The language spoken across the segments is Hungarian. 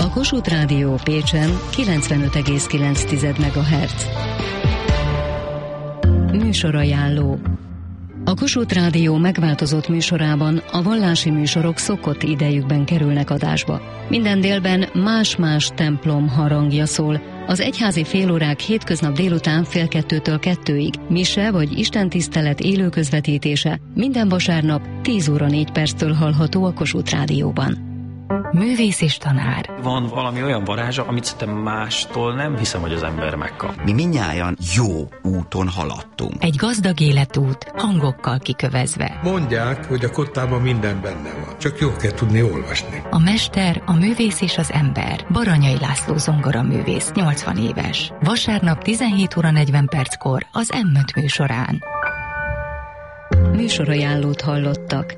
A Kossuth Rádió Pécsen 95,9 MHz. Műsorajánló. A Kossuth Rádió megváltozott műsorában a vallási műsorok szokott idejükben kerülnek adásba. Minden délben más-más templom harangja szól. Az egyházi félórák hétköznap délután 1:30-től 2-ig, mise vagy istentisztelet élő közvetítése minden vasárnap 10:04 hallható a Kossuth Rádióban. Művész és tanár. Van valami olyan varázsa, amit szerintem mástól nem hiszem, hogy az ember megkap. Mi mindnyájan jó úton haladtunk. Egy gazdag életút, hangokkal kikövezve. Mondják, hogy a kottában minden benne van. Csak jól kell tudni olvasni. A mester, a művész és az ember. Baranyai László zongoraművész, 80 éves. Vasárnap 17:40 az M5 műsorán. Műsorajánlót hallottak.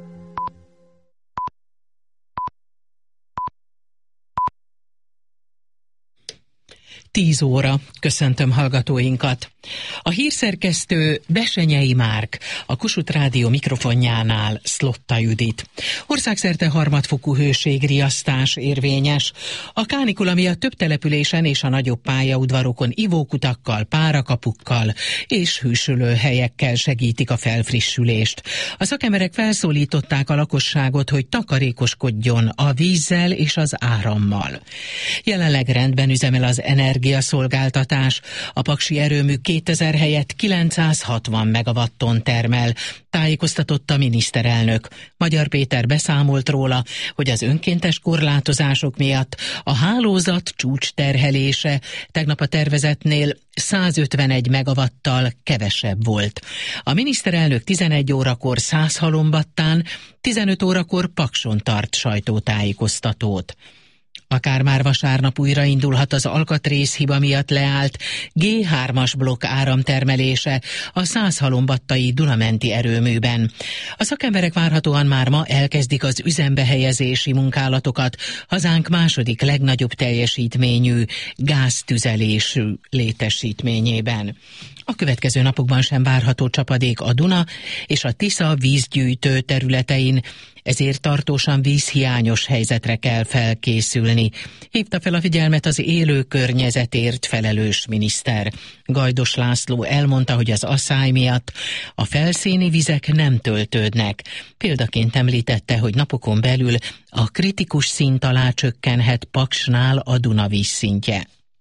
10 óra. Köszöntöm hallgatóinkat. A hírszerkesztő Besenyei Márk, a Kossuth Rádió mikrofonjánál Szlotta Judit. Országszerte harmadfokú hőségriasztás érvényes. A kánikula miatt több településen és a nagyobb pályaudvarokon ivókutakkal, párakapukkal és hűsölőhelyekkel segítik a felfrissülést. A szakemberek felszólították a lakosságot, hogy takarékoskodjon a vízzel és az árammal. Jelenleg rendben üzemel az energiaszolgáltatás. A paksi erőmű 2000 helyett 960 megawatton termel, tájékoztatott a miniszterelnök. Magyar Péter beszámolt róla, hogy az önkéntes korlátozások miatt a hálózat csúcsterhelése tegnap a tervezetnél 151 megawattal kevesebb volt. A miniszterelnök 11 órakor Szászhalombattán, 15 órakor Pakson tart sajtótájékoztatót. Akár már vasárnap újraindulhat az alkatrészhiba miatt leállt G3-as blokk áramtermelése a Szászhalombattai Dunamenti erőműben. A szakemberek várhatóan már ma elkezdik az üzembe helyezési munkálatokat hazánk második legnagyobb teljesítményű gáztüzelésű létesítményében. A következő napokban sem várható csapadék a Duna és a Tisza vízgyűjtő területein, ezért tartósan vízhiányos helyzetre kell felkészülni. Hívta fel a figyelmet az élő környezetért felelős miniszter. Gajdos László elmondta, hogy az asszály miatt a felszíni vizek nem töltődnek. Példaként említette, hogy napokon belül a kritikus szint alá csökkenhet Paksnál a Duna vízszintje.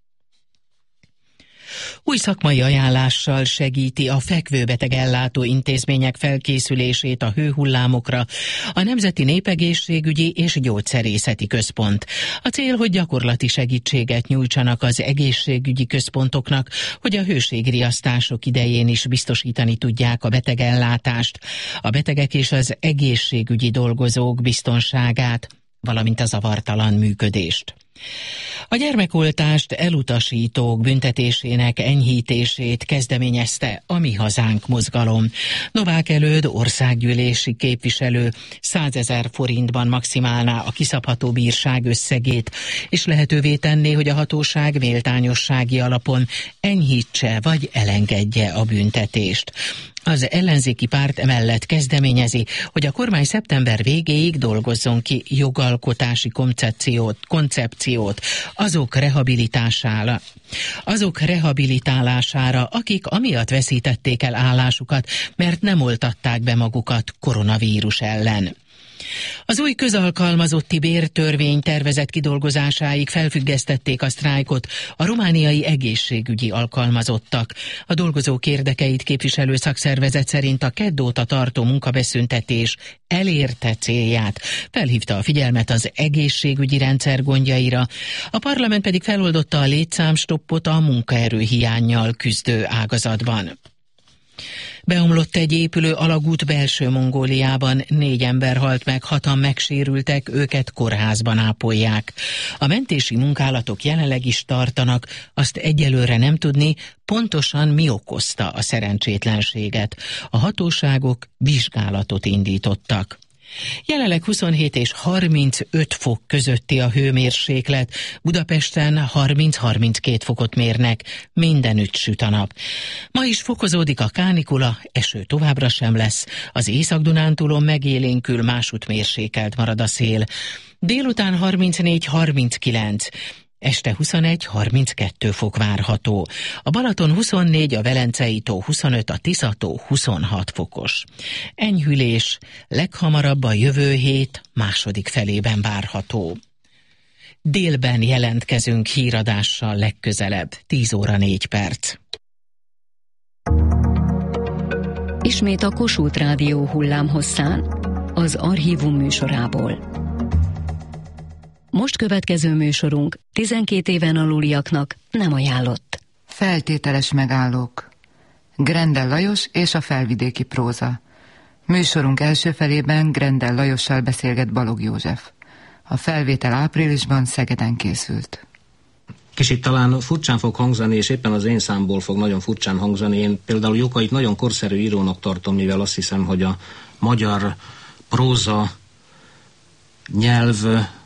Új szakmai ajánlással segíti a fekvőbeteg ellátó intézmények felkészülését a hőhullámokra a Nemzeti Népegészségügyi és Gyógyszerészeti Központ. A cél, hogy gyakorlati segítséget nyújtsanak az egészségügyi központoknak, hogy a hőségriasztások idején is biztosítani tudják a betegellátást, a betegek és az egészségügyi dolgozók biztonságát, valamint a zavartalan működést. A gyermekoltást elutasítók büntetésének enyhítését kezdeményezte a Mi Hazánk mozgalom. Novák Előd országgyűlési képviselő 100 000 forintban maximálná a kiszabható bírság összegét, és lehetővé tenné, hogy a hatóság méltányossági alapon enyhítse vagy elengedje a büntetést. Az ellenzéki párt emellett kezdeményezi, hogy a kormány szeptember végéig dolgozzon ki jogalkotási koncepciót azok rehabilitálására, akik amiatt veszítették el állásukat, mert nem oltatták be magukat koronavírus ellen. Az új közalkalmazotti bértörvény tervezett kidolgozásáig felfüggesztették a sztrájkot a romániai egészségügyi alkalmazottak. A dolgozók érdekeit képviselő szakszervezet szerint a kedd óta tartó munkabeszüntetés elérte célját. Felhívta a figyelmet az egészségügyi rendszer gondjaira, a parlament pedig feloldotta a létszámstoppot a munkaerőhiánnyal küzdő ágazatban. Beomlott egy épülő alagút Belső-Mongóliában, 4 ember halt meg, 6-an megsérültek, őket kórházban ápolják. A mentési munkálatok jelenleg is tartanak, azt egyelőre nem tudni, pontosan mi okozta a szerencsétlenséget. A hatóságok vizsgálatot indítottak. Jelenleg 27 és 35 fok közötti a hőmérséklet, Budapesten 30-32 fokot mérnek, mindenütt süt a nap. Ma is fokozódik a kánikula, eső továbbra sem lesz, az Észak-Dunántúlon megélénkül, másút mérsékelt marad a szél. Délután 34-39, este 21-32 fok várható. A Balaton 24, a Velencei tó 25, a Tisza-tó 26 fokos. Enyhülés leghamarabb a jövő hét második felében várható. Délben jelentkezünk híradással legközelebb, 10 óra 4 perc. Ismét a Kossuth Rádió hullámhosszán, az Archívum műsorából. Most következő műsorunk 12 éven aluliaknak nem ajánlott. Feltételes megállók. Grendel Lajos és a felvidéki próza. Műsorunk első felében Grendel Lajossal beszélget Balogh József. A felvétel áprilisban Szegeden készült. Kicsit talán furcsán fog hangzani, és éppen az én számból fog nagyon furcsán hangzani. Én például Jókait nagyon korszerű írónak tartom, mivel azt hiszem, hogy a magyar próza nyelv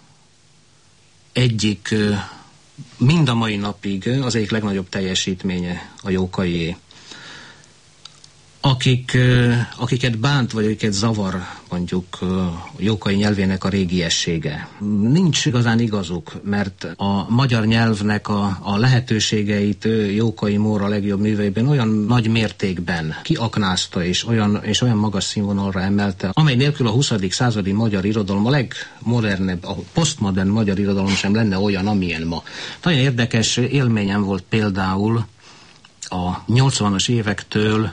egyik, mind a mai napig az egyik legnagyobb teljesítménye a Jókaié. Akiket bánt, vagy akiket zavar mondjuk Jókai nyelvének a régiessége. Nincs igazán igazuk, mert a magyar nyelvnek a lehetőségeit Jókai Móra legjobb műveiben olyan nagy mértékben kiaknázta, és olyan magas színvonalra emelte, amely nélkül a 20. századi magyar irodalom, a legmodernebb, a posztmodern magyar irodalom sem lenne olyan, amilyen ma. Nagyon érdekes élményem volt például a 80-as évektől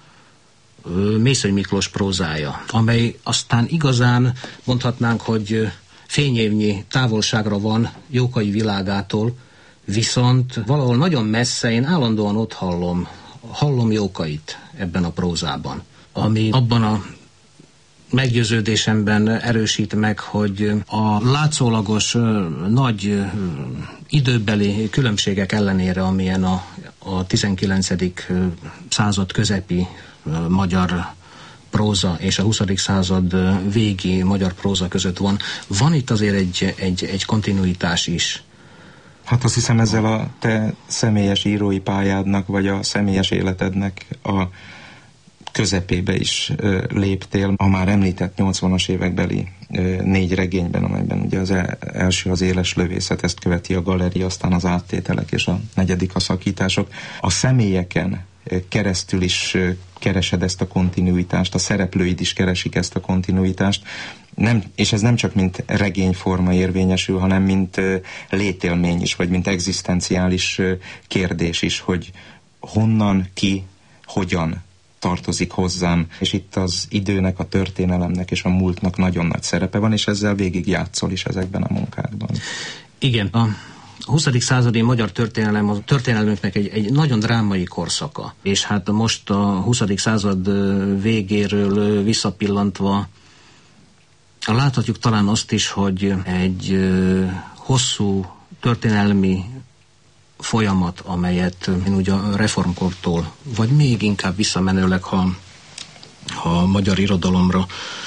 Mészöly Miklós prózája, amely aztán igazán mondhatnánk, hogy fényévnyi távolságra van Jókai világától, viszont valahol nagyon messze én állandóan ott hallom Jókait ebben a prózában, ami abban a meggyőződésemben erősít meg, hogy a látszólagos nagy időbeli különbségek ellenére, amilyen a 19. század közepi magyar próza és a 20. század végi magyar próza között van itt azért egy kontinuitás is. Hát azt hiszem, ezzel a te személyes írói pályádnak, vagy a személyes életednek a közepébe is léptél. A már említett 80-as évekbeli 4 regényben, amelyben ugye az első az Éles lövészet, ezt követi a Galéria, aztán az Áttételek, és a 4. a Szakítások. A személyeken keresztül is keresed ezt a kontinuitást, a szereplőid is keresik ezt a kontinuitást, és ez nem csak mint regényforma érvényesül, hanem mint létélmény is, vagy mint egzisztenciális kérdés is, hogy honnan, ki, hogyan tartozik hozzám, és itt az időnek, a történelemnek és a múltnak nagyon nagy szerepe van, és ezzel végig játszol is ezekben a munkákban. Igen, a 20. századi magyar történelem a történelmünknek egy nagyon drámai korszaka, és hát most a 20. század végéről visszapillantva láthatjuk talán azt is, hogy egy hosszú történelmi folyamat, amelyet én ugye a reformkortól, vagy még inkább visszamenőleg, ha a magyar irodalomra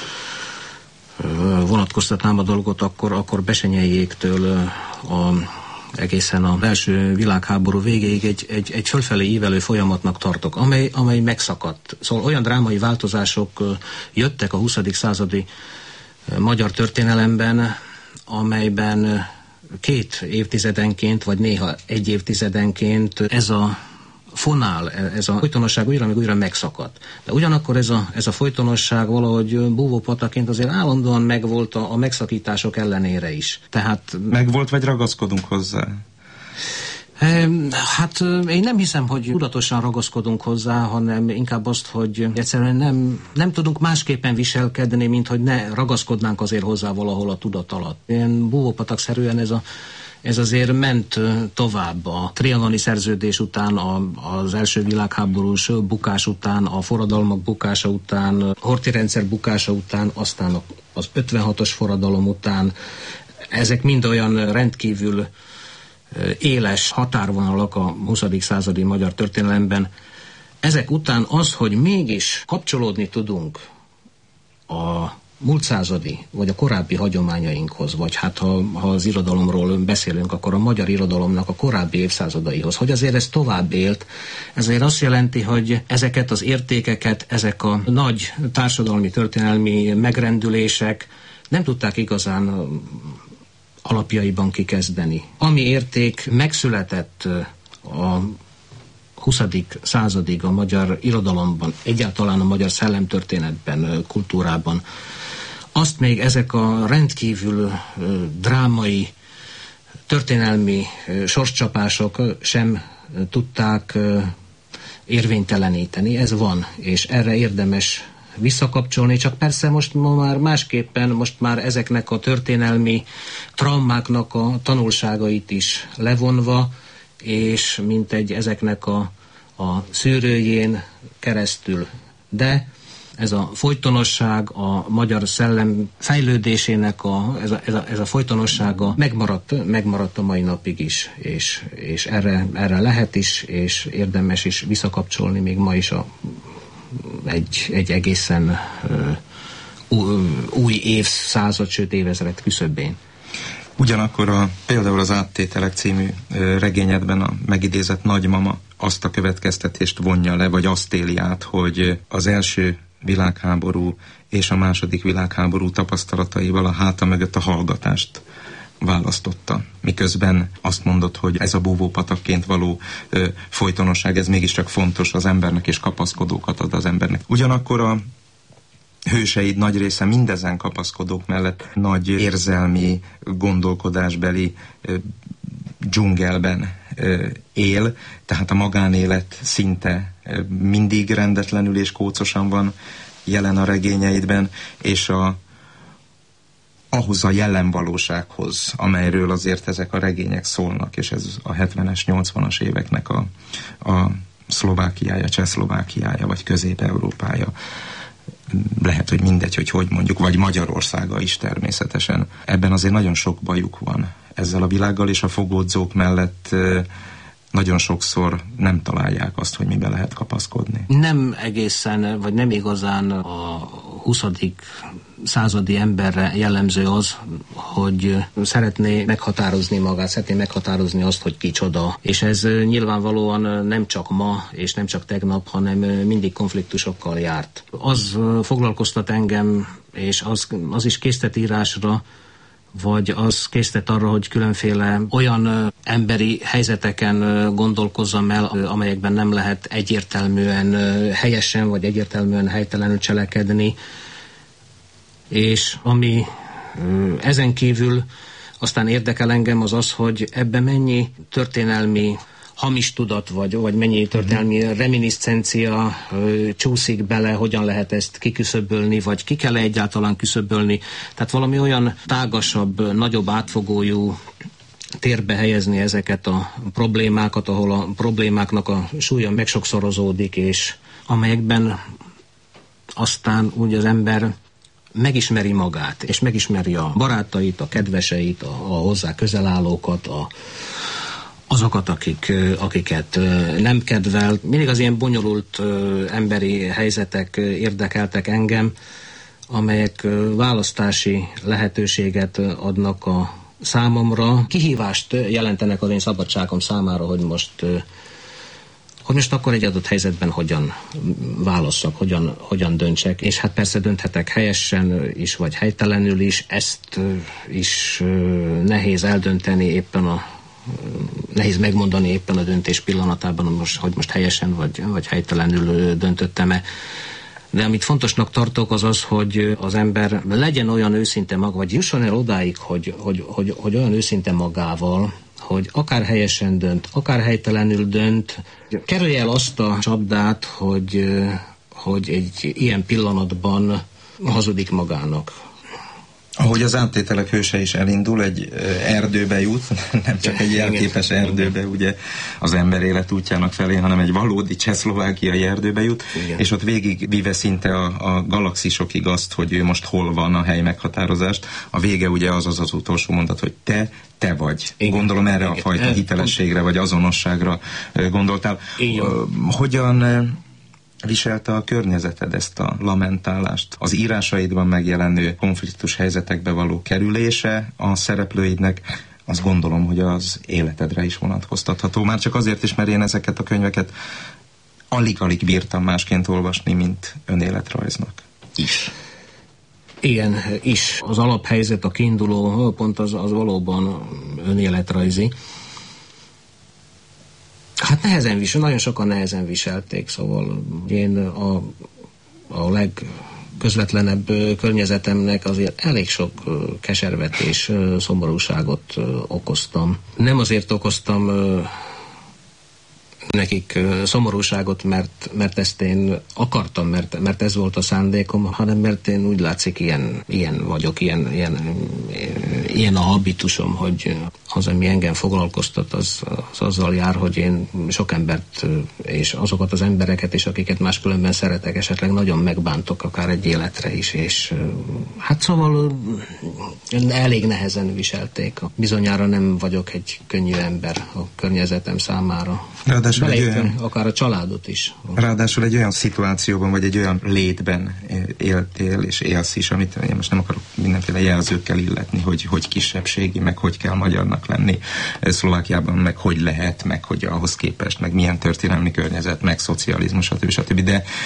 vonatkoztatnám a dolgot, akkor Bessenyejéktől egészen az első világháború végéig egy fölfelé ívelő folyamatnak tartok, amely megszakadt. Szóval olyan drámai változások jöttek a 20. századi magyar történelemben, amelyben 2 évtizedenként, vagy néha 1 évtizedenként ez a fonál, ez a folytonosság újra megszakadt. De ugyanakkor ez a folytonosság valahogy búvópataként azért állandóan megvolt a megszakítások ellenére is. Tehát megvolt, vagy ragaszkodunk hozzá? Hát én nem hiszem, hogy tudatosan ragaszkodunk hozzá, hanem inkább azt, hogy egyszerűen nem tudunk másképpen viselkedni, mint hogy ne ragaszkodnánk azért hozzá valahol a tudat alatt. Ilyen búvópatakszerűen ez azért ment tovább a trianoni szerződés után, az első világháborús bukás után, a forradalmak bukása után, Horthy rendszer bukása után, aztán az 56-os forradalom után. Ezek mind olyan rendkívül éles határvonalak a 20. századi magyar történelemben. Ezek után az, hogy mégis kapcsolódni tudunk a múlt századi, vagy a korábbi hagyományainkhoz, vagy hát ha az irodalomról beszélünk, akkor a magyar irodalomnak a korábbi évszázadaihoz, hogy azért ez tovább élt, ezért azt jelenti, hogy ezeket az értékeket, ezek a nagy társadalmi, történelmi megrendülések nem tudták igazán alapjaiban kikezdeni. Ami érték megszületett a 20. századig a magyar irodalomban, egyáltalán a magyar szellemtörténetben, kultúrában, azt még ezek a rendkívül drámai, történelmi sorscsapások sem tudták érvényteleníteni. Ez van, és erre érdemes visszakapcsolni, csak persze most már másképpen, most már ezeknek a történelmi traumáknak a tanulságait is levonva, és mintegy ezeknek a szűrőjén keresztül. De ez a folytonosság, a magyar szellem fejlődésének ez a folytonossága megmaradt a mai napig is, és erre lehet is, és érdemes is visszakapcsolni még ma is egy egészen új évszázad, sőt évezred küszöbén. Ugyanakkor például az Áttételek című regényedben a megidézett nagymama azt a következtetést vonja le, vagy azt éli át, hogy az első világháború és a második világháború tapasztalataival a háta mögött a hallgatást választotta. Miközben azt mondod, hogy ez a búvópatakként való folytonosság, ez mégiscsak fontos az embernek, és kapaszkodókat ad az embernek. Ugyanakkor a hőseid nagy része mindezen kapaszkodók mellett nagy érzelmi, gondolkodásbeli dzsungelben él, tehát a magánélet szinte mindig rendetlenül és kócosan van jelen a regényeidben, és ahhoz a jelenvalósághoz, amelyről azért ezek a regények szólnak, és ez a 70-es, 80-as éveknek a Szlovákiája, Csehszlovákiája, vagy Közép-Európája. Lehet, hogy mindegy, hogy mondjuk, vagy Magyarországa is természetesen. Ebben azért nagyon sok bajuk van ezzel a világgal, és a fogódzók mellett nagyon sokszor nem találják azt, hogy miben lehet kapaszkodni. Nem egészen, vagy nem igazán a 20. századi emberre jellemző az, hogy szeretné meghatározni magát, szeretné meghatározni azt, hogy kicsoda. És ez nyilvánvalóan nem csak ma, és nem csak tegnap, hanem mindig konfliktusokkal járt. Az foglalkoztat engem, és az is késztet írásra, vagy az késztet arra, hogy különféle olyan emberi helyzeteken gondolkozzam el, amelyekben nem lehet egyértelműen helyesen, vagy egyértelműen helytelenül cselekedni. És ami ezen kívül aztán érdekel engem az, hogy ebben mennyi történelmi hamis tudat vagy mennyi történelmi reminiscencia csúszik bele, hogyan lehet ezt kiküszöbölni, vagy ki kell egyáltalán küszöbölni. Tehát valami olyan tágasabb, nagyobb átfogójú térbe helyezni ezeket a problémákat, ahol a problémáknak a súlya megsokszorozódik, és amelyekben aztán úgy az ember megismeri magát, és megismeri a barátait, a kedveseit, a hozzá közelállókat, azokat, akiket nem kedvel. Mindig az ilyen bonyolult emberi helyzetek érdekeltek engem, amelyek választási lehetőséget adnak a számomra. Kihívást jelentenek az én szabadságom számára, hogy most akkor egy adott helyzetben hogyan válasszak, hogyan döntsek, és hát persze dönthetek helyesen is, vagy helytelenül is, ezt is nehéz eldönteni nehéz megmondani éppen a döntés pillanatában, hogy most helyesen vagy helytelenül döntöttem-e. De amit fontosnak tartok, az, hogy az ember legyen olyan őszinte maga, vagy jusson el odáig, hogy olyan őszinte magával, hogy akár helyesen dönt, akár helytelenül dönt, kerülje el azt a csapdát, hogy egy ilyen pillanatban hazudik magának. Ahogy az Áttételek hőse is elindul, egy erdőbe jut, nem csak egy jelképes erdőbe, ugye az ember élet útjának felé, hanem egy valódi csehszlovákiai erdőbe jut, igen. És ott végigvive szinte a galaxisokig azt, hogy ő most hol van, a hely meghatározást. A vége ugye az utolsó mondat, hogy te vagy. Igen. Gondolom erre a fajta hitelességre vagy azonosságra gondoltál. Hogyan viselte a környezeted ezt a lamentálást? Az írásaidban megjelenő konfliktus helyzetekbe való kerülése a szereplőidnek, azt gondolom, hogy az életedre is vonatkoztatható. Már csak azért is, mert én ezeket a könyveket alig-alig bírtam másként olvasni, mint önéletrajznak is. Igen, is. Az alaphelyzet, a kiinduló pont az valóban önéletrajzi. Hát nagyon sokan nehezen viselték, szóval én a legközvetlenebb környezetemnek azért elég sok keservetés, szomorúságot okoztam. Nem azért okoztam nekik szomorúságot, mert ezt én akartam, mert ez volt a szándékom, hanem mert én úgy látszik, ilyen vagyok, ilyen a habitusom, hogy az, ami engem foglalkoztat, az azzal jár, hogy én sok embert és azokat az embereket is, akiket máskülönben szeretek, esetleg nagyon megbántok, akár egy életre is, és hát szóval elég nehezen viselték. Bizonyára nem vagyok egy könnyű ember a környezetem számára. Akár a családot is. Ráadásul egy olyan szituációban, vagy egy olyan létben éltél és élsz is, amit én most nem akarok mindenféle jelzőkkel illetni, hogy kisebbségi, meg hogy kell magyarnak lenni Szlovákiában, meg hogy lehet, meg hogy ahhoz képest, meg milyen történelmi környezet, meg szocializmus, stb.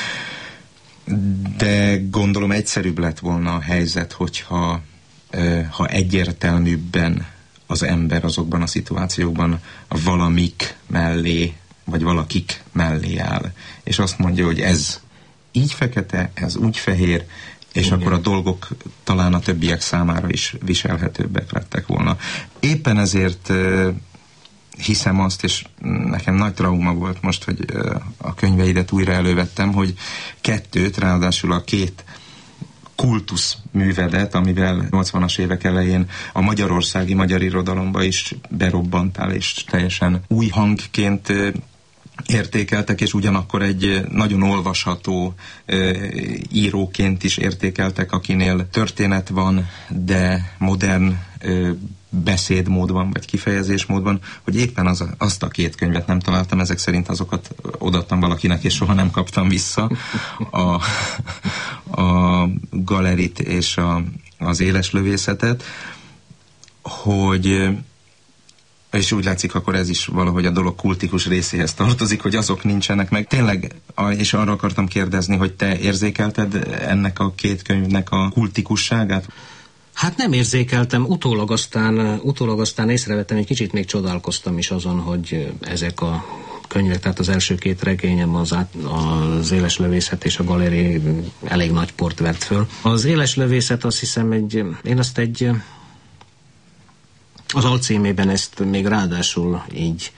De gondolom egyszerűbb lett volna a helyzet, hogyha egyértelműbben az ember azokban a szituációkban valamik mellé, vagy valakik mellé áll. És azt mondja, hogy ez így fekete, ez úgy fehér, és igen, akkor a dolgok talán a többiek számára is viselhetőbbek lettek volna. Éppen ezért hiszem azt, és nekem nagy trauma volt most, hogy a könyveidet újra elővettem, hogy ráadásul a két kultuszművedet, amivel 80-as évek elején a magyarországi magyar irodalomba is berobbantál, és teljesen új hangként értékeltek, és ugyanakkor egy nagyon olvasható íróként is értékeltek, akinél történet van, de modern beszédmód van, vagy kifejezésmód van, hogy éppen azt a két könyvet nem találtam, ezek szerint azokat odaadtam valakinek, és soha nem kaptam vissza. A Galerit és az Éles lövészetet, és úgy látszik, akkor ez is valahogy a dolog kultikus részéhez tartozik, hogy azok nincsenek meg. Tényleg, és arra akartam kérdezni, hogy te érzékelted ennek a két könyvnek a kultikusságát? Hát nem érzékeltem, utólag aztán észrevettem, egy kicsit még csodálkoztam is azon, hogy ezek a könyvek, tehát az első két regényem, az Éles lövészet és a Galeri elég nagy port vert föl. Az Éles lövészet, azt hiszem, az alcímében ezt még ráadásul így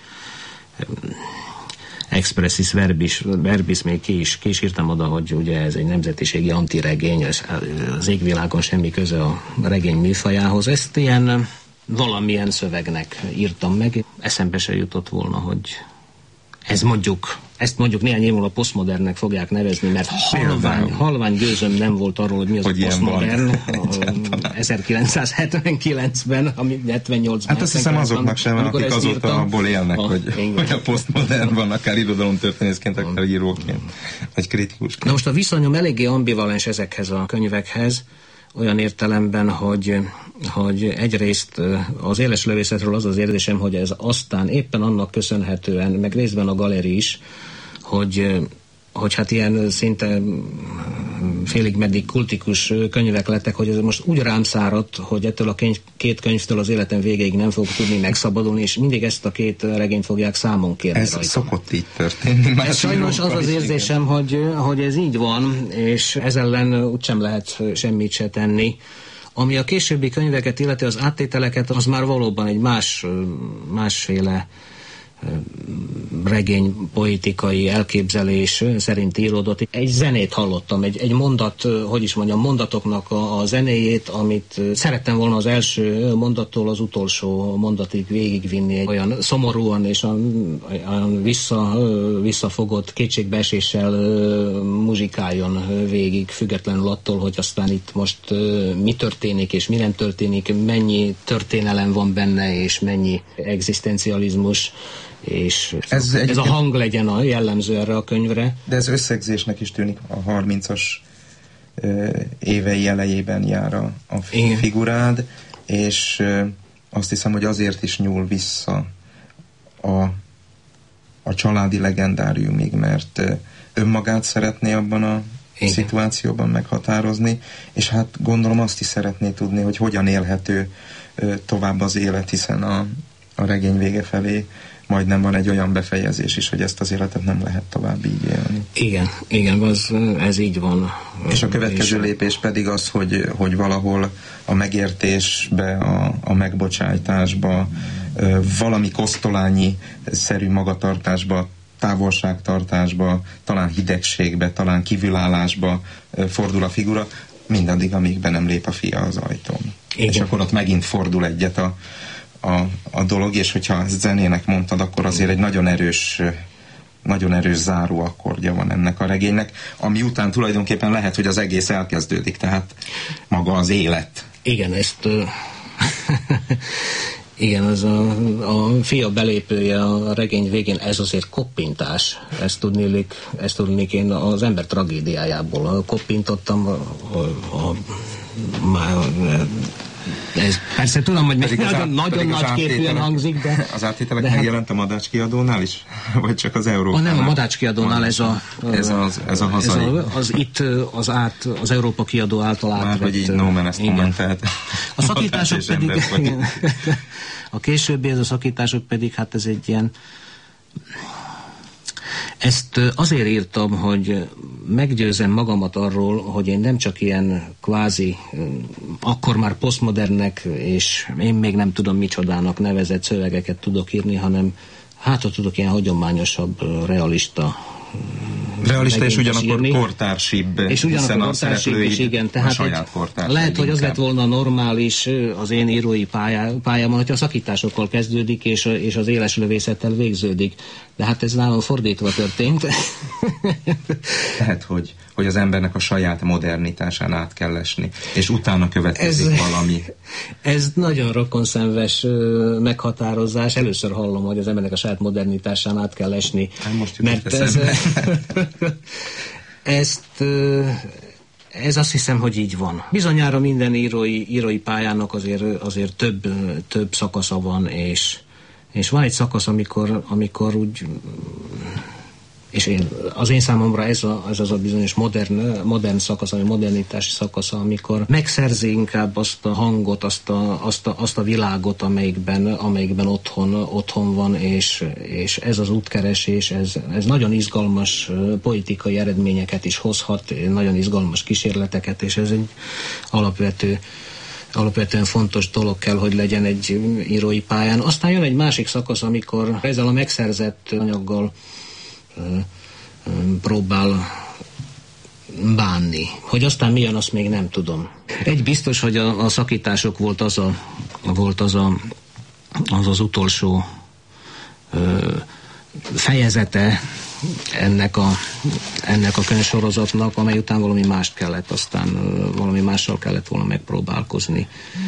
expressis verbis még ki is írtam oda, hogy ugye ez egy nemzetiségi antiregény, az égvilágon semmi köze a regény műfajához. Ezt ilyen valamilyen szövegnek írtam meg. Eszembe se jutott volna, hogy ezt mondjuk néhány év múlva posztmodernnek fogják nevezni, mert halvány gőzöm nem volt arról, hogy mi az hogy a posztmodern 1979-ben, ami 78-ban. Hát azt hiszem azoknak sem van, akik azóta abból élnek, hogy a posztmodern van, akár irodalomtörténészként, akár íróként, vagy kritikusként. Na most a viszonyom eléggé ambivalens ezekhez a könyvekhez, olyan értelemben, hogy egyrészt az Éles lövészetről az érzésem, hogy ez aztán éppen annak köszönhetően, meg részben a Galeri is, hogy hát ilyen szinte félig meddig kultikus könyvek lettek, hogy ez most úgy rám száradt, hogy ettől a két könyvtől az életem végéig nem fog tudni megszabadulni, és mindig ezt a két regényt fogják számon kérni ez rajta. Szokott így történni. Ez sajnos az érzésem, hogy ez így van, és ez ellen úgysem lehet semmit se tenni. Ami a későbbi könyveket illeti, az áttételeket, az már valóban egy másféle regény poetikai elképzelés szerint íródott. Egy zenét hallottam, egy mondat, mondatoknak a zenéjét, amit szerettem volna az első mondattól az utolsó mondatig végigvinni, olyan szomorúan és olyan visszafogott kétségbeeséssel muzsikáljon végig, függetlenül attól, hogy aztán itt most mi történik és mi nem történik, mennyi történelem van benne és mennyi egzisztencializmus, és ez a hang legyen a jellemző erre a könyvre. De ez összegzésnek is tűnik, a 30-as évei elejében jár a figurád, és azt hiszem, hogy azért is nyúl vissza a családi legendáriumig, mert önmagát szeretné abban a szituációban meghatározni, és hát gondolom azt is szeretné tudni, hogy hogyan élhető tovább az élet, hiszen a regény vége felé majdnem van egy olyan befejezés is, hogy ezt az életet nem lehet tovább így élni. Igen, ez így van. És a következő lépés pedig az, hogy valahol a megértésbe, a megbocsájtásba, valami kosztolányi-szerű magatartásba, távolságtartásba, talán hidegségbe, talán kívülállásba fordul a figura, mindaddig, amíg be nem lép a fia az ajtón. Igen. És akkor ott megint fordul egyet a dolog, és hogyha zenének mondtad, akkor azért egy nagyon erős záró akkordja van ennek a regénynek, ami után tulajdonképpen lehet, hogy az egész elkezdődik, tehát maga az élet. Igen, ezt igen, az a fia belépője a regény végén, ez azért koppintás. Ezt tudnék én az ember tragédiájából koppintottam ez persze tudom, hogy nagyon nagy képűen hangzik, de... Az áttételek megjelent a Madács kiadónál is? Vagy csak az Európánál? Nem, a Madács kiadónál ez a hazai. Az Európa kiadó által átvett... Már vagy így Nómen ezt mondom, tehát... A szakítások pedig... A későbbi, ez a szakítások pedig, hát ez egy ilyen... Ezt azért írtam, hogy meggyőzem magamat arról, hogy én nem csak ilyen kvázi, akkor már posztmodernnek, és én még nem tudom micsodának nevezett szövegeket tudok írni, hanem hát tudok ilyen hagyományosabb, realista és ugyanakkor kortársibb, és ugyanakkor kortársibb is, igen. Tehát lehet, hogy az lett volna normális az én írói pályámon, hogyha a szakításokkal kezdődik, és az éles lövészettel végződik. De hát ez nálam fordítva történt. Lehet, hogy az embernek a saját modernitásán át kell esni, és utána következik valami. Ez nagyon rokonszenves meghatározás. Először hallom, hogy az embernek a saját modernitásán át kell esni. Mert ez azt hiszem, hogy így van. Bizonyára minden írói pályának azért több szakasza van, és van egy szakasz, amikor úgy... És az én számomra ez az a bizonyos modern szakasz, vagy modernitási szakasz, amikor megszerzi inkább azt a hangot, azt a világot, amelyikben otthon van, és ez az útkeresés, ez nagyon izgalmas politikai eredményeket is hozhat, nagyon izgalmas kísérleteket, és ez egy alapvetően fontos dolog kell, hogy legyen egy írói pályán. Aztán jön egy másik szakasz, amikor ezzel a megszerzett anyaggal próbál bánni. Hogy aztán milyen, azt még nem tudom. Egy biztos, hogy a szakítások volt az utolsó fejezete ennek a könyvsorozatnak, amely után valami mást kellett, aztán valami mással kellett volna megpróbálkozni.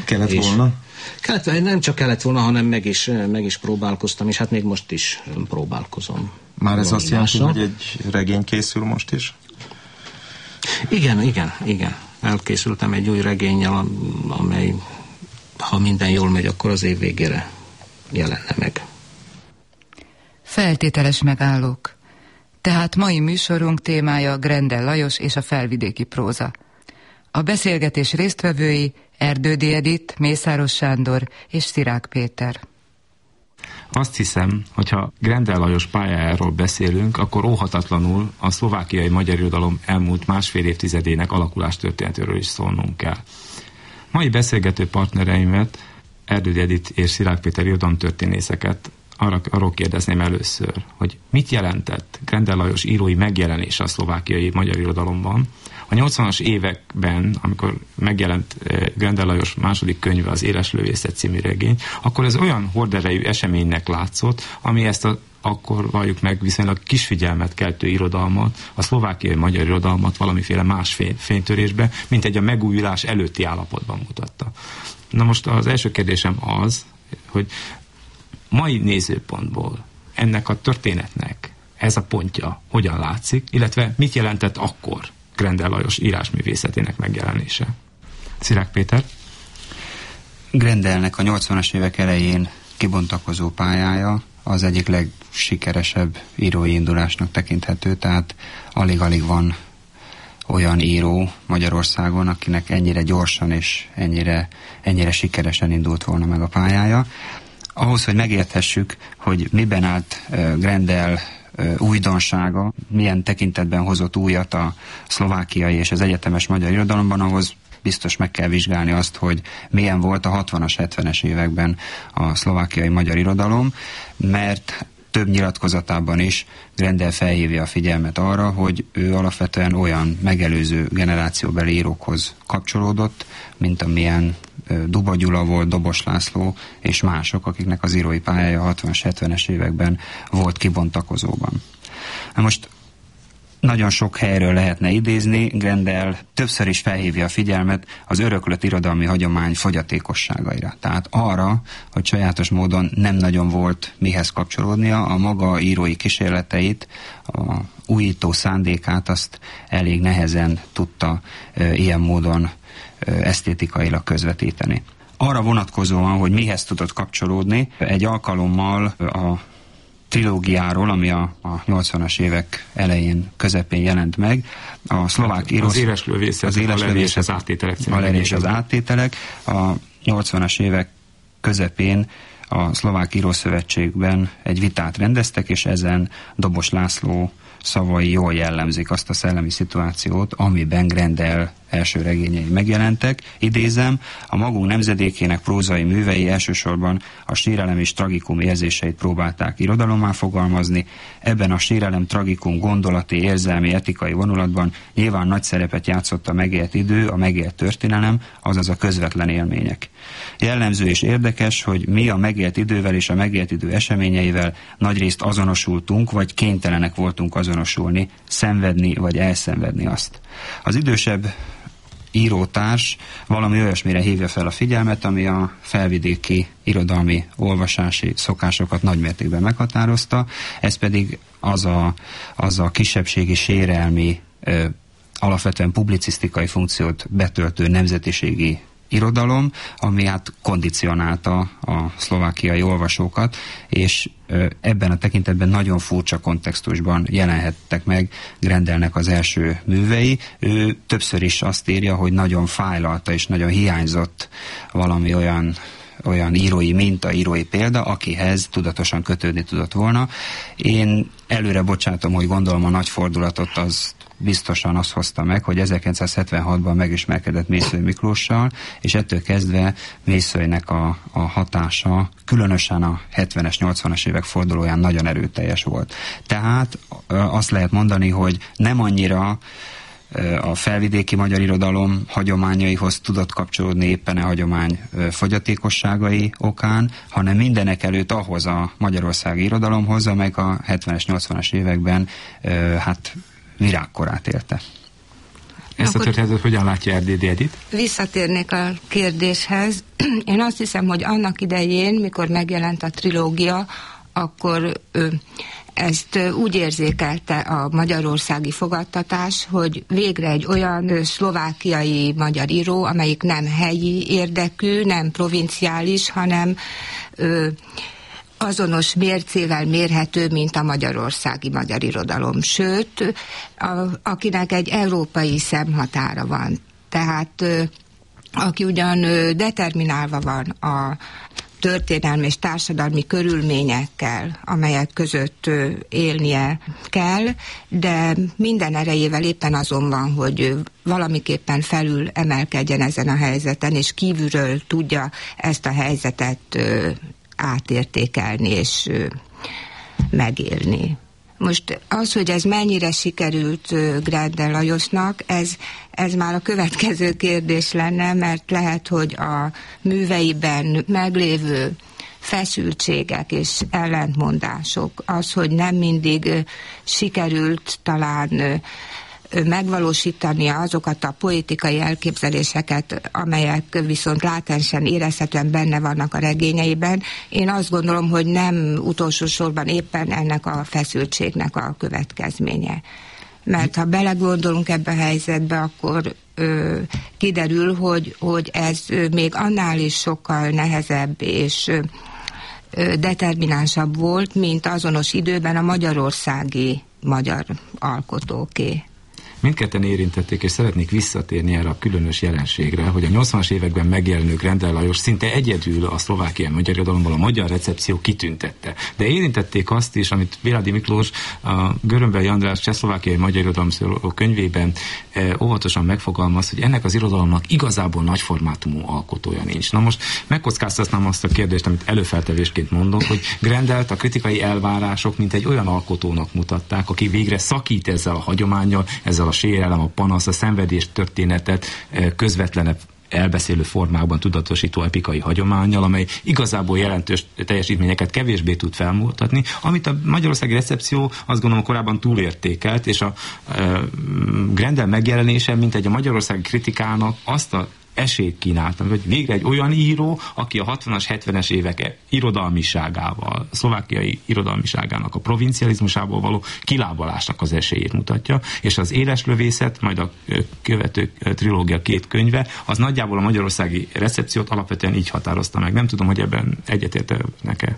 Nem csak kellett volna, hanem meg is próbálkoztam, és hát még most is próbálkozom. Már ez azt jelenti, hogy egy regény készül most is? Igen. Elkészültem egy új regénnyel, amely, ha minden jól megy, akkor az év végére jelenne meg. Feltételes megállók. Tehát mai műsorunk témája Grendel Lajos és a felvidéki próza. A beszélgetés résztvevői Erdődy Edith, Mészáros Sándor és Szirák Péter. Azt hiszem, hogyha Grendel Lajos pályájáról beszélünk, akkor óhatatlanul a szlovákiai magyar irodalom elmúlt másfél évtizedének alakulástörténetéről is szólnunk kell. Mai beszélgető partnereimet, Erdődy Edith és Szirák Péter irodalomtörténészeket arról kérdezném először, hogy mit jelentett Grendel Lajos írói megjelenése a szlovákiai magyar irodalomban. A 80-as években, amikor megjelent Grendel Lajos második könyve, az Éles lövészet című regény, akkor ez olyan horderejű eseménynek látszott, ami ezt akkor valljuk meg viszonylag kis figyelmet keltő irodalmat, a szlovákiai magyar irodalmat valamiféle más fénytörésbe, mint egy a megújulás előtti állapotban mutatta. Na most az első kérdésem az, hogy mai nézőpontból ennek a történetnek ez a pontja hogyan látszik, illetve mit jelentett akkor Grendel Lajos írásművészetének megjelenése? Szirák Péter? Grendelnek a 80-as évek elején kibontakozó pályája az egyik legsikeresebb írói indulásnak tekinthető, tehát alig-alig van olyan író Magyarországon, akinek ennyire gyorsan és ennyire sikeresen indult volna meg a pályája. Ahhoz, hogy megérthessük, hogy miben állt Grendel újdonsága, milyen tekintetben hozott újat a szlovákiai és az egyetemes magyar irodalomban, ahhoz biztos meg kell vizsgálni azt, hogy milyen volt a 60-as, 70-es években a szlovákiai magyar irodalom, mert több nyilatkozatában is Grendel felhívja a figyelmet arra, hogy ő alapvetően olyan megelőző generációbeli írókhoz kapcsolódott, mint amilyen Duba Gyula volt, Dobos László és mások, akiknek az írói pályája a 60-as, 70-es években volt kibontakozóban. Na most nagyon sok helyről lehetne idézni, Grendel többször is felhívja a figyelmet az öröklött irodalmi hagyomány fogyatékosságaira. Tehát arra, hogy sajátos módon nem nagyon volt mihez kapcsolódnia, a maga írói kísérleteit, a újító szándékát azt elég nehezen tudta ilyen módon esztétikailag közvetíteni. Arra vonatkozóan, hogy mihez tudott kapcsolódni, egy alkalommal a trilógiáról, ami a 80-as évek elején, közepén jelent meg. A szlovák író... Az éles lövészet, Valeri és az áttételek. Valeri és az áttételek. A 80-as évek közepén a Szlovák Írószövetségben egy vitát rendeztek, és ezen Dobos László szavai jól jellemzik azt a szellemi szituációt, amiben Grendel első regényei megjelentek. Idézem, a magunk nemzedékének prózai művei elsősorban a sírelem és tragikum érzéseit próbálták irodalommá fogalmazni. Ebben a sírelem tragikum gondolati, érzelmi, etikai vonulatban nyilván nagy szerepet játszott a megélt idő, a megélt történelem, azaz a közvetlen élmények. Jellemző és érdekes, hogy mi a megélt idővel és a megélt idő eseményeivel nagyrészt azonosultunk, vagy kénytelenek voltunk azonosulni, szenvedni vagy elszenvedni azt. Az idősebb írótárs valami olyasmire hívja fel a figyelmet, ami a felvidéki irodalmi olvasási szokásokat nagymértékben meghatározta, ez pedig az a kisebbségi sérelmi, alapvetően publicisztikai funkciót betöltő nemzetiségi irodalom, ami hát kondicionálta a szlovákiai olvasókat, és ebben a tekintetben nagyon furcsa kontextusban jelenhettek meg Grendelnek az első művei. Ő többször is azt írja, hogy nagyon fájlalta és nagyon hiányzott valami olyan írói minta, írói példa, akihez tudatosan kötődni tudott volna. Én előre bocsátom, hogy gondolom a nagy fordulatot az biztosan azt hozta meg, hogy 1976-ban megismerkedett Mészöly Miklóssal, és ettől kezdve Mészölynek a hatása különösen a 70-es, 80-as évek fordulóján nagyon erőteljes volt. Tehát azt lehet mondani, hogy nem annyira a felvidéki magyar irodalom hagyományaihoz tudott kapcsolódni éppen a hagyomány fogyatékosságai okán, hanem mindenek előtt ahhoz a magyarországi irodalomhoz, amelyik a 70-es, 80-as években virágkorát élte. Ezt a történetet hogyan látja Erdélyi Edith? Visszatérnék a kérdéshez. Én azt hiszem, hogy annak idején, mikor megjelent a trilógia, akkor ezt úgy érzékelte a magyarországi fogadtatás, hogy végre egy olyan szlovákiai magyar író, amelyik nem helyi érdekű, nem provinciális, hanem azonos mércével mérhető, mint a magyarországi magyar irodalom. Sőt, akinek egy európai szemhatára van. Tehát aki ugyan determinálva van a történelmi és társadalmi körülményekkel, amelyek között élnie kell, de minden erejével éppen azon van, hogy valamiképpen felül emelkedjen ezen a helyzeten, és kívülről tudja ezt a helyzetet átértékelni és megélni. Most az, hogy ez mennyire sikerült Grendel Lajosnak, ez már a következő kérdés lenne, mert lehet, hogy a műveiben meglévő feszültségek és ellentmondások, az, hogy nem mindig sikerült talán megvalósítania azokat a poetikai elképzeléseket, amelyek viszont látensen, érezhetően benne vannak a regényeiben. Én azt gondolom, hogy nem utolsó sorban éppen ennek a feszültségnek a következménye. Mert ha belegondolunk ebbe a helyzetbe, akkor kiderül, hogy ez még annál is sokkal nehezebb és determinánsabb volt, mint azonos időben a magyarországi magyar alkotóké. Mindketten érintették, és szeretnék visszatérni erre a különös jelenségre, hogy a 80-as években megjelenő Grendel Lajos szinte egyedül a szlovákiai magyar irodalomból a magyar recepció kitüntette. De érintették azt is, amit Véladi Miklós a Görömbei András csehszlovákiai magyar irodalom könyvében óvatosan megfogalmaz, hogy ennek az irodalomnak igazából nagyformátumú alkotója nincs. Na most megkockáztatnám azt a kérdést, amit előfeltevésként mondok, hogy Grendelt a kritikai elvárások mint egy olyan alkotónak mutatták, aki végre szakít ezzel a hagyománnyal, ezzel a sérelem, a panasz, a szenvedés történetet közvetlenebb elbeszélő formában tudatosító epikai hagyománnyal, amely igazából jelentős teljesítményeket kevésbé tud felmutatni, amit a magyarországi recepció azt gondolom korábban túlértékelt, és a Grendel megjelenése, mint egy a magyarországi kritikának azt a esélyt kínáltam, hogy végre egy olyan író, aki a 60-as, 70-es évek irodalmiságával, a szlovákiai irodalmiságának a provincializmusából való kilábalásnak az esélyét mutatja, és az Éles lövészet, majd a követő trilógia 2 könyve, az nagyjából a magyarországi recepciót alapvetően így határozta meg. Nem tudom, hogy ebben egyetértenek-e?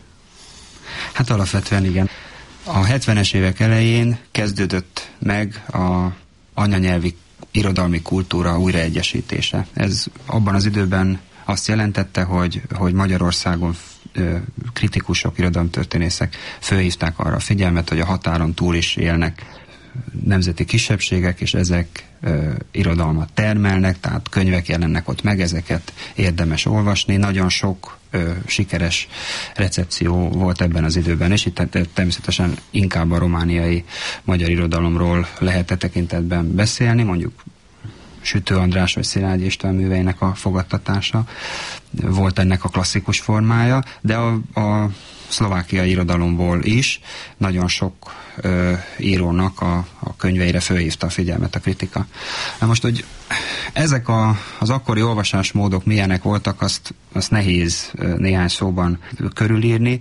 Hát alapvetően igen. A 70-es évek elején kezdődött meg a anyanyelvi irodalmi kultúra újraegyesítése. Ez abban az időben azt jelentette, hogy Magyarországon kritikusok, irodalomtörténészek fölhívták arra a figyelmet, hogy a határon túl is élnek nemzeti kisebbségek, és ezek irodalmat termelnek, tehát könyvek jelennek ott meg, ezeket érdemes olvasni. Nagyon sok sikeres recepció volt ebben az időben, és itt természetesen inkább a romániai magyar irodalomról lehet e tekintetben beszélni, mondjuk Sütő András vagy Szilágyi István műveinek a fogadtatása volt ennek a klasszikus formája, de a szlovákiai irodalomból is nagyon sok írónak a könyveire fölhívta a figyelmet a kritika. Na most, hogy ezek az akkori olvasásmódok milyenek voltak, azt nehéz néhány szóban körülírni.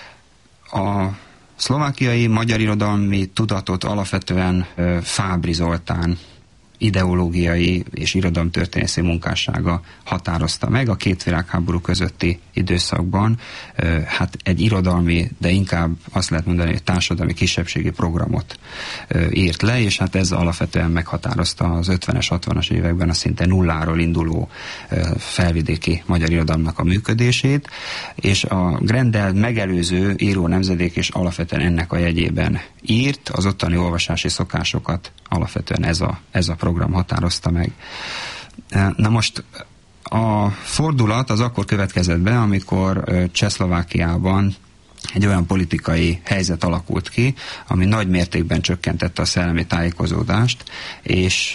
A szlovákiai magyar irodalmi tudatot alapvetően Fábry Zoltán ideológiai és irodalomtörténészi munkássága határozta meg a két világháború közötti időszakban. Hát egy irodalmi, de inkább azt lehet mondani, hogy társadalmi kisebbségi programot írt le, és hát ez alapvetően meghatározta az 50-es, 60-as években a szinte nulláról induló felvidéki magyar irodalomnak a működését, és a Grendel megelőző író nemzedék is alapvetően ennek a jegyében írt, az ottani olvasási szokásokat alapvetően ez a program határozta meg. Na most a fordulat az akkor következett be, amikor Csehszlovákiában egy olyan politikai helyzet alakult ki, ami nagy mértékben csökkentette a szellemi tájékozódást, és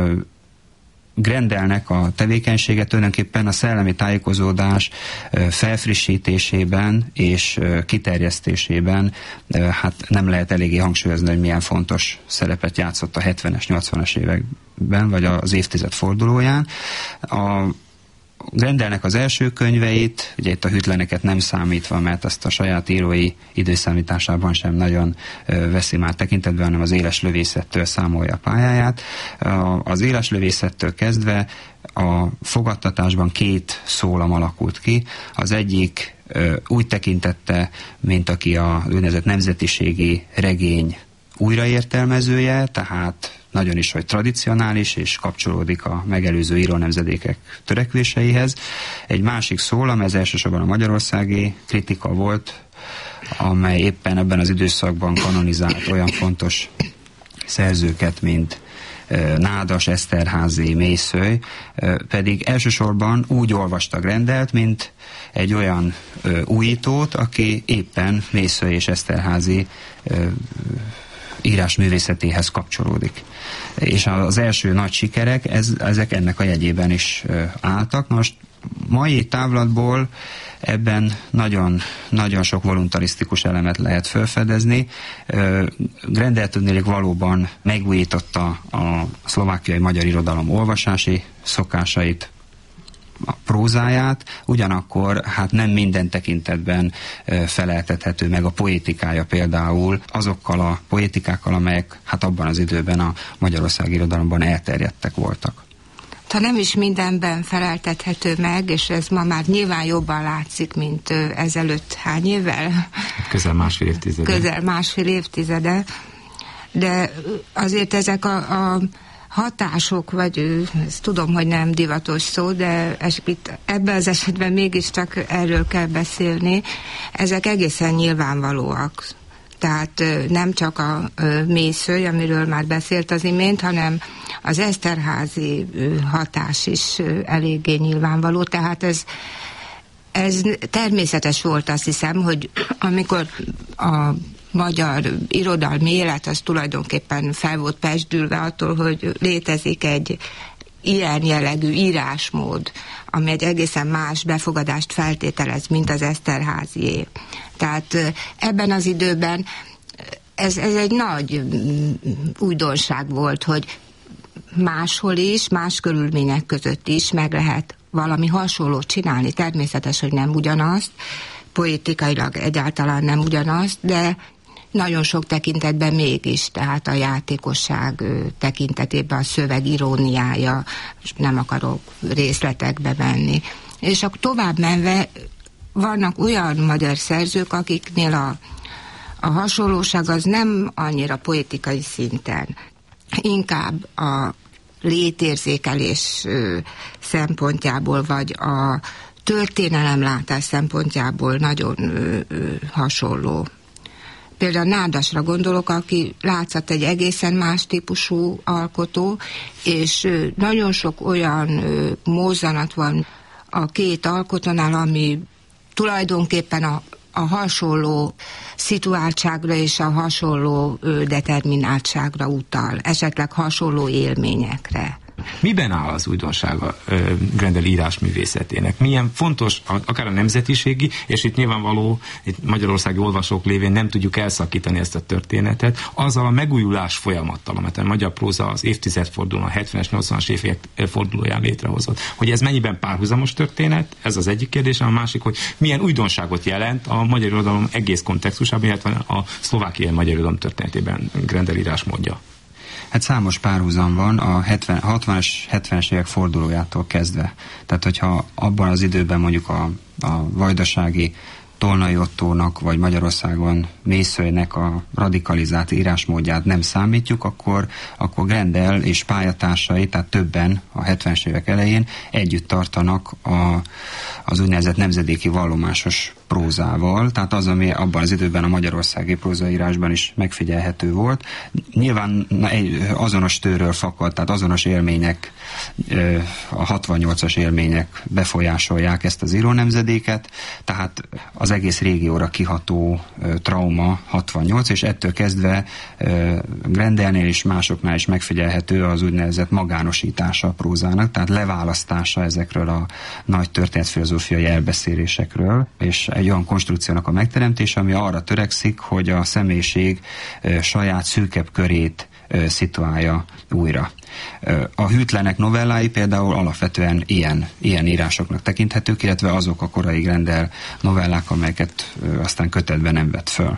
Grendelnek a tevékenysége tulajdonképpen a szellemi tájékozódás felfrissítésében és kiterjesztésében hát nem lehet eléggé hangsúlyozni, hogy milyen fontos szerepet játszott a 70-es, 80-as években, vagy az évtized fordulóján. A Grendelnek az első könyveit, ugye itt a Hütleneket nem számítva, mert azt a saját írói időszámításában sem nagyon veszi már tekintetben, hanem az Éles lövészettől számolja a pályáját. Az Éles lövészettől kezdve a fogadtatásban 2 szólam alakult ki. Az egyik úgy tekintette, mint aki a úgynevezett nemzetiségi regény újraértelmezője, tehát nagyon is, hogy tradicionális, és kapcsolódik a megelőző írónemzedékek törekvéseihez. Egy másik szólam, ez elsősorban a magyarországi kritika volt, amely éppen ebben az időszakban kanonizált olyan fontos szerzőket, mint Nádas, Eszterházy, Mészöly, pedig elsősorban úgy olvasta Grendelt, mint egy olyan újítót, aki éppen Mészöly és Eszterházy írásművészetéhez kapcsolódik. És az első nagy sikerek, ezek ennek a jegyében is álltak. Most mai távlatból ebben nagyon, nagyon sok voluntarisztikus elemet lehet felfedezni. Grendel tudnélik valóban megújította a szlovákiai magyar irodalom olvasási szokásait, a prózáját, ugyanakkor hát nem minden tekintetben feleltethető meg a poétikája például azokkal a poétikákkal, amelyek hát abban az időben a magyarországi irodalomban elterjedtek voltak. Ha nem is mindenben feleltethető meg, és ez ma már nyilván jobban látszik, mint ezelőtt hány évvel? Közel másfél évtizede. Közel másfél évtizede, de azért ezek a hatások, vagy ezt tudom, hogy nem divatos szó, de itt ebben az esetben mégiscsak erről kell beszélni, ezek egészen nyilvánvalóak. Tehát nem csak a Mészöly, amiről már beszélt az imént, hanem az Eszterházy hatás is eléggé nyilvánvaló. Tehát ez természetes volt, azt hiszem, hogy amikor a magyar irodalmi élet az tulajdonképpen fel volt pezsdülve attól, hogy létezik egy ilyen jellegű írásmód, ami egy egészen más befogadást feltételez, mint az Eszterházyé. Tehát ebben az időben ez egy nagy újdonság volt, hogy máshol is, más körülmények között is meg lehet valami hasonlót csinálni. Természetes, hogy nem ugyanazt, poetikailag egyáltalán nem ugyanazt, de nagyon sok tekintetben mégis, tehát a játékosság tekintetében a szöveg iróniája, nem akarok részletekbe menni. És akkor tovább menve vannak olyan magyar szerzők, akiknél a hasonlóság az nem annyira poetikai szinten, inkább a létérzékelés szempontjából, vagy a történelemlátás szempontjából nagyon hasonló. Például Nádasra gondolok, aki látszat egy egészen más típusú alkotó, és nagyon sok olyan mozzanat van a két alkotónál, ami tulajdonképpen a hasonló szituáltságra és a hasonló determináltságra utal, esetleg hasonló élményekre. Miben áll az újdonsága Grendel írásművészetének? Milyen fontos, akár a nemzetiségi, és itt nyilvánvaló, itt magyarországi olvasók lévén nem tudjuk elszakítani ezt a történetet, azzal a megújulás folyamattal, amit a magyar próza az évtizedfordulón, a 70-es, 80-as évek fordulóján létrehozott. Hogy ez mennyiben párhuzamos történet, ez az egyik kérdés, a másik, hogy milyen újdonságot jelent a magyar irodalom egész kontextusában, illetve a szlovákiai magyar irodalom történetében Grendel írásmódja. Hát számos párhuzam van a 60-as, 70-es évek fordulójától kezdve. Tehát, hogyha abban az időben mondjuk a vajdasági Tolnai Ottónak, vagy Magyarországon Mészölynek a radikalizált írásmódját nem számítjuk, akkor Grendel és pályatársai, tehát többen a 70-es évek elején együtt tartanak az úgynevezett nemzedéki vallomásos prózával, tehát az, ami abban az időben a magyarországi prózaírásban is megfigyelhető volt. Nyilván azonos tőről fakad, tehát azonos élmények, a 68-as élmények befolyásolják ezt az írónemzedéket, tehát az egész régióra kiható trauma 68, és ettől kezdve Grendelnél és másoknál is megfigyelhető az úgynevezett magánosítása a prózának, tehát leválasztása ezekről a nagy történetfilozófiai elbeszélésekről, és egy olyan konstrukciónak a megteremtése, ami arra törekszik, hogy a személyiség saját szűkebb körét szituálja újra. A Hűtlenek novellái például alapvetően ilyen írásoknak tekinthetők, illetve azok a korai Grendel novellák, amelyeket aztán kötetben nem vett föl.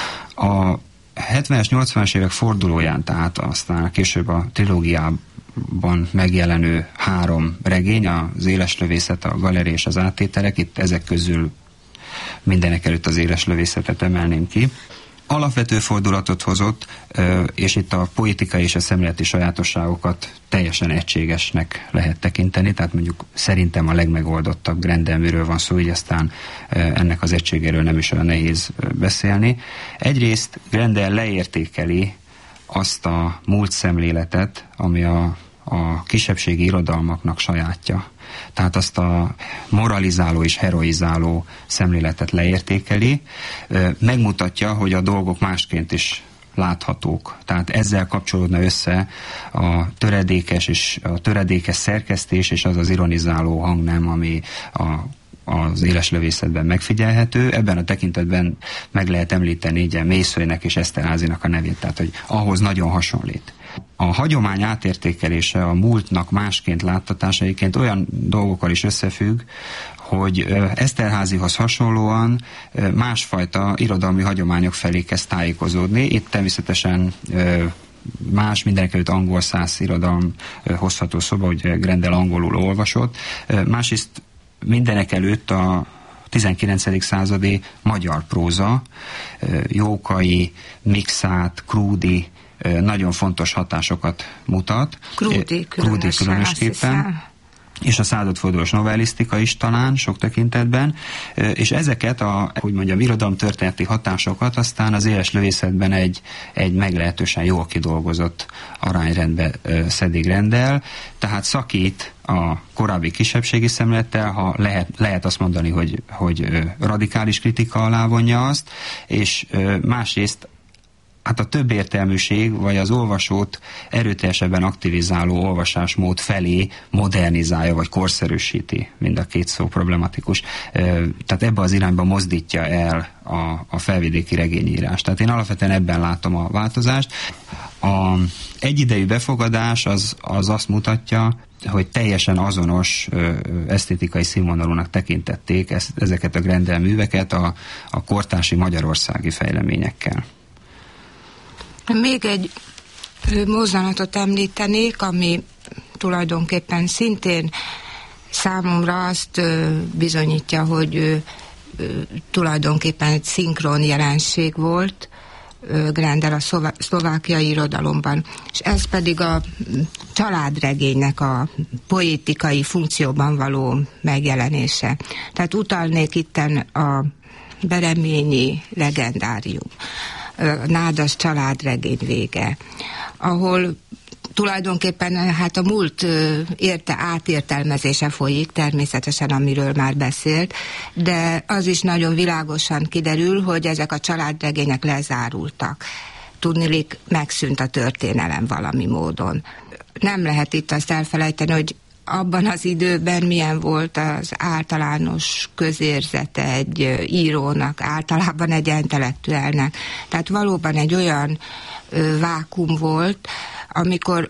A 70-es, 80-as évek fordulóján, tehát aztán később a trilógiában megjelenő 3 regény, az Éles lövészet, a Galéria és az áttételek, itt ezek közül mindenek előtt az Éles lövészetet emelném ki. Alapvető fordulatot hozott, és itt a poetikai és a szemléleti sajátosságokat teljesen egységesnek lehet tekinteni, tehát mondjuk szerintem a legmegoldottabb Grendel-műről van szó, így aztán ennek az egységéről nem is olyan nehéz beszélni. Egyrészt Grendel leértékeli azt a múlt szemléletet, ami a kisebbségi irodalmaknak sajátja. Tehát azt a moralizáló és heroizáló szemléletet leértékeli, megmutatja, hogy a dolgok másként is láthatók. Tehát ezzel kapcsolódna össze a töredékes szerkesztés és az az ironizáló hangnem, ami az éleslövészetben megfigyelhető. Ebben a tekintetben meg lehet említeni ugye Mészőnek és Eszterházynak a nevét, tehát hogy ahhoz nagyon hasonlít. A hagyomány átértékelése, a múltnak másként láttatása egyébként olyan dolgokkal is összefügg, hogy Eszterházyhoz hasonlóan másfajta irodalmi hagyományok felé kezd tájékozódni. Itt természetesen más, mindenekelőtt angol száz irodalom hozható szóba, hogy Grendel angolul olvasott. Másrészt mindenekelőtt a 19. századi magyar próza, Jókai, Mikszát, Krúdy nagyon fontos hatásokat mutat. Krúdy különösképpen. És a századfordulós novellisztika is talán sok tekintetben, és ezeket irodalomtörténeti hatásokat aztán az éleslövészetben egy meglehetősen jól kidolgozott arányrendbe szedik Grendel, tehát szakít a korábbi kisebbségi szemlettel, ha lehet azt mondani, hogy radikális kritika alá vonja azt, és másrészt hát a többértelműség, vagy az olvasót erőteljesebben aktivizáló olvasásmód felé modernizálja, vagy korszerűsíti, mind a két szó problematikus. Tehát ebbe az irányba mozdítja el a felvidéki regényírás. Tehát én alapvetően ebben látom a változást. A egyidejű befogadás az azt mutatja, hogy teljesen azonos esztétikai színvonalúnak tekintették ezeket a Grendel műveket a kortársi magyarországi fejleményekkel. Még egy mozzanatot említenék, ami tulajdonképpen szintén számomra azt bizonyítja, hogy tulajdonképpen egy szinkron jelenség volt Grendel a szlovákiai irodalomban, és ez pedig a családregénynek a poétikai funkcióban való megjelenése. Tehát utalnék itten a bereményi legendárium, Nádas családregény vége, ahol tulajdonképpen hát a múlt átértelmezése folyik, természetesen, amiről már beszélt, de az is nagyon világosan kiderül, hogy ezek a családregények lezárultak. Tudniillik, megszűnt a történelem valami módon. Nem lehet itt azt elfelejteni, hogy abban az időben milyen volt az általános közérzete egy írónak, általában egy intellektuálnak. Tehát valóban egy olyan vákum volt, amikor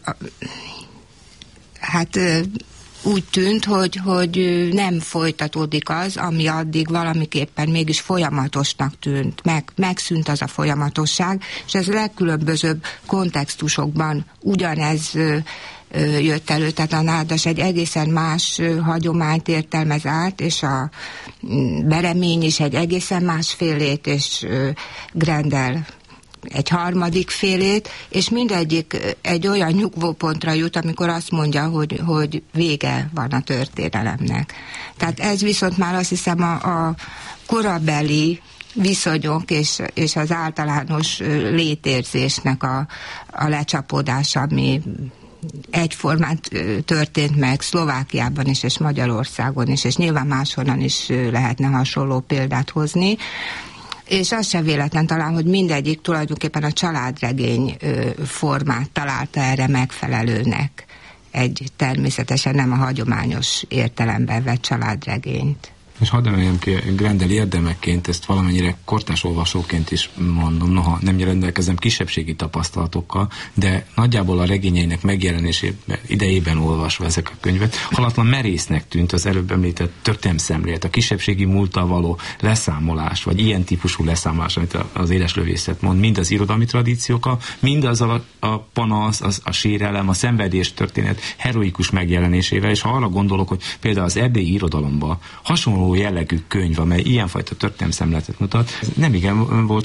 hát úgy tűnt, hogy nem folytatódik az, ami addig valamiképpen mégis folyamatosnak tűnt. Megszűnt az a folyamatosság, és ez legkülönbözőbb kontextusokban ugyanez jött elő, tehát a Nádas egy egészen más hagyományt értelmez át, és a Beremény is egy egészen másfélét, és Grendel egy harmadik félét, és mindegyik egy olyan nyugvópontra jut, amikor azt mondja, hogy vége van a történelemnek. Tehát ez viszont már azt hiszem a korabeli viszonyok és az általános létérzésnek a lecsapódása, ami egyformán történt meg Szlovákiában is, és Magyarországon is, és nyilván máshonnan is lehetne hasonló példát hozni. És az sem véletlen talán, hogy mindegyik tulajdonképpen a családregény formát találta erre megfelelőnek. Egy természetesen nem a hagyományos értelemben vett családregényt. És hadd emeljem ki Grendel érdemeként, ezt valamennyire kortárs olvasóként is mondom, noha nem rendelkezem kisebbségi tapasztalatokkal, de nagyjából a regényeinek megjelenésében idejében olvasva ezek a könyvet, halatlan merésznek tűnt az előbb említett történelemszemlélet, a kisebbségi múlttal való leszámolás, vagy ilyen típusú leszámolás, amit az éleslövészet mond, mind az irodalmi tradíciókkal, mind az a panasz, a sérelem, a szenvedés történet heroikus megjelenésével, és ha arra gondolok, hogy például az erdélyi irodalomban hasonló jellegű könyv, amely ilyenfajta történelemszemléletet mutat, nem igen volt